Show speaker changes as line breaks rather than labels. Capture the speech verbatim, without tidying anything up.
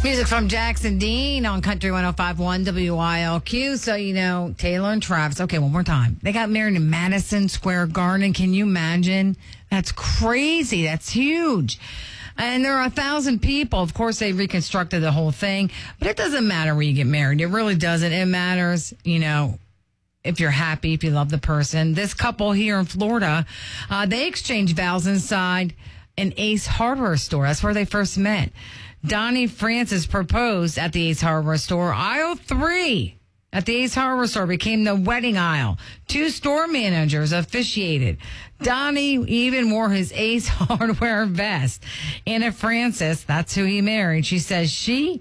Music from Jackson Dean on Country one oh five point one W I L Q. So, you know, Taylor and Travis. Okay, one more time. They got married in Madison Square Garden. Can you imagine? That's crazy. That's huge. And there are a thousand people. Of course, they reconstructed the whole thing. But it doesn't matter where you get married. It really doesn't. It matters, you know, if you're happy, if you love the person. This couple here in Florida, uh, they exchanged vows inside an Ace Hardware store. That's where they first met. Donnie Francis proposed at the Ace Hardware store. Aisle three at the Ace Hardware store became the wedding aisle. Two store managers officiated. Donnie even wore his Ace Hardware vest. Anna Francis, that's who he married. She says she